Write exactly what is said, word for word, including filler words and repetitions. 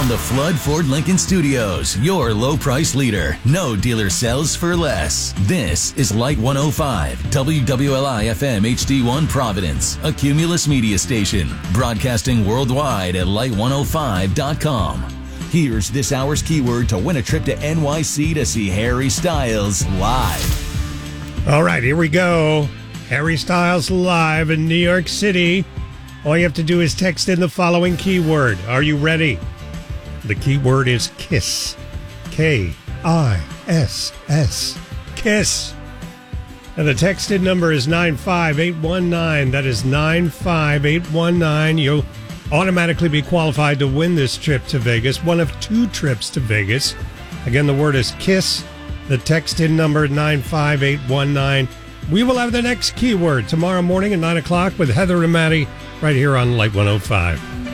from the Flood Ford Lincoln Studios, your low price leader. No dealer sells for less. This is Light one oh five, W W L I F M H D one Providence, a Cumulus media station, broadcasting worldwide at light one oh five dot com. Here's this hour's keyword to win a trip to N Y C to see Harry Styles live. All right, here we go. Harry Styles live in New York City. All you have to do is text in the following keyword. Are you ready? The keyword is KISS. K I S S. KISS. And the text in number is nine five eight one nine. That is nine five eight one nine. You'll automatically be qualified to win this trip to Vegas, one of two trips to Vegas. Again, the word is KISS. The text in number nine five eight one nine. We will have the next keyword tomorrow morning at nine o'clock with Heather and Maddie right here on Light one oh five.